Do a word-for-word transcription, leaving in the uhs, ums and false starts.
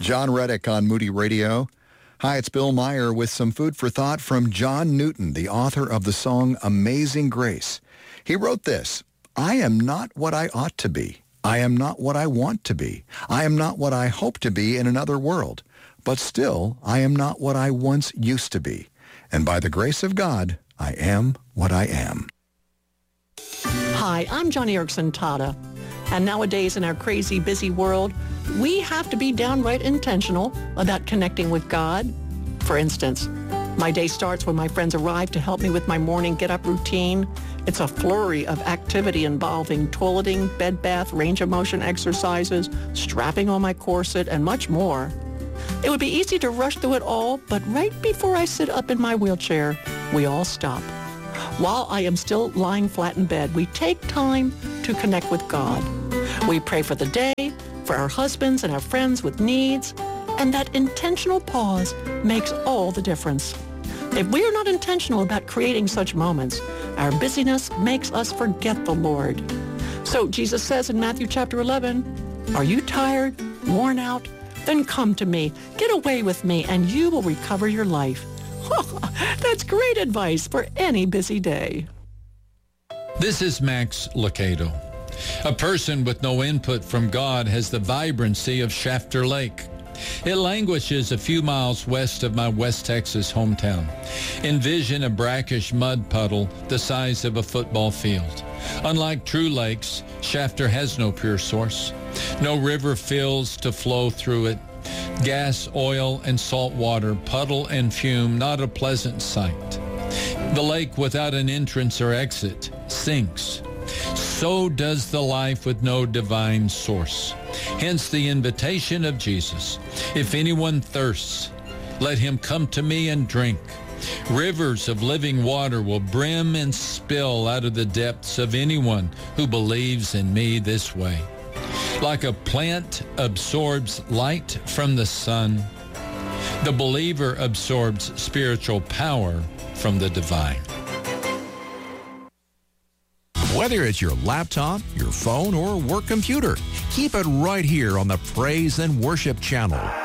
John Reddick on Moody Radio. Hi, it's Bill Meyer with some food for thought from John Newton, the author of the song Amazing Grace. He wrote this: I am not what I ought to be. I am not what I want to be. I am not what I hope to be in another world. But still, I am not what I once used to be. And by the grace of God, I am what I am. Hi, I'm Johnny Erickson Tata. And nowadays in our crazy, busy world, we have to be downright intentional about connecting with God. For instance, my day starts when my friends arrive to help me with my morning get-up routine. It's a flurry of activity involving toileting, bed bath, range of motion exercises, strapping on my corset, and much more. It would be easy to rush through it all, but right before I sit up in my wheelchair, we all stop. While I am still lying flat in bed, we take time to connect with God. We pray for the day, for our husbands and our friends with needs, and that intentional pause makes all the difference. If we are not intentional about creating such moments, our busyness makes us forget the Lord. So Jesus says in Matthew chapter eleven, "Are you tired, worn out? Then come to me, get away with me, and you will recover your life." That's great advice for any busy day. This is Max Lucado. A person with no input from God has the vibrancy of Shafter Lake. It languishes a few miles west of my West Texas hometown. Envision a brackish mud puddle the size of a football field. Unlike true lakes, Shafter has no pure source. No river fills to flow through it. Gas, oil, and salt water, puddle and fume, not a pleasant sight. The lake without an entrance or exit sinks. So does the life with no divine source. Hence the invitation of Jesus. If anyone thirsts, let him come to me and drink. Rivers of living water will brim and spill out of the depths of anyone who believes in me this way. Like a plant absorbs light from the sun, the believer absorbs spiritual power from the divine. Whether it's your laptop, your phone, or work computer, keep it right here on the Praise and Worship Channel.